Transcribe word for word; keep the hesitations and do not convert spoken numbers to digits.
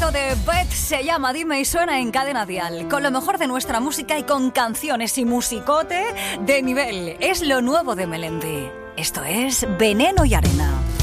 Esto de Bet se llama Dime y suena en Cadena Dial, con lo mejor de nuestra música y con canciones y musicote de nivel. Es lo nuevo de Melendi. Esto es Veneno y Arena.